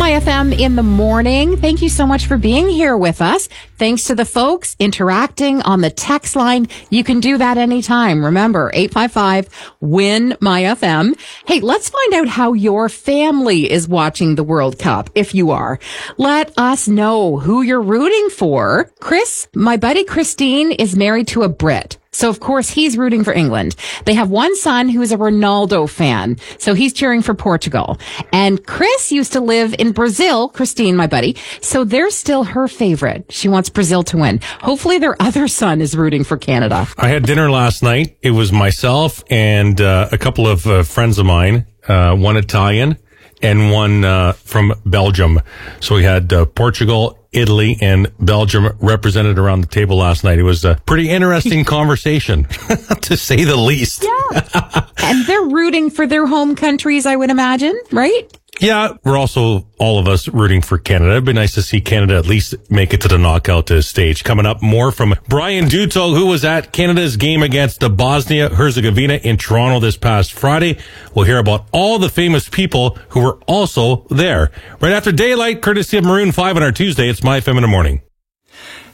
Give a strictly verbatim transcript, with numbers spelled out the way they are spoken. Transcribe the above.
My F M in the morning. Thank you so much for being here with us. Thanks to the folks interacting on the text line. You can do that anytime. Remember, eight five five, W I N, My F M. Hey, let's find out how your family is watching the World Cup, if you are. Let us know who you're rooting for. Chris, my buddy Christine, is married to a Brit. So, of course, he's rooting for England. They have one son who is a Ronaldo fan, so he's cheering for Portugal. And Chris used to live in Brazil, Christine, my buddy, so they're still her favorite. She wants Brazil to win. Hopefully their other son is rooting for Canada. I had dinner last night. It was myself and uh, a couple of uh, friends of mine, uh, one Italian and one uh, from Belgium. So we had uh, Portugal, Italy, and Belgium represented around the table last night. It was a pretty interesting conversation, to say the least. Yeah. And they're rooting for their home countries, I would imagine, right? Yeah, we're also, all of us, rooting for Canada. It'd be nice to see Canada at least make it to the knockout stage. Coming up, more from Brian Duto, who was at Canada's game against the Bosnia-Herzegovina in Toronto this past Friday. We'll hear about all the famous people who were also there. Right after Daylight, courtesy of Maroon five on our Tuesday, it's My F M in the Morning.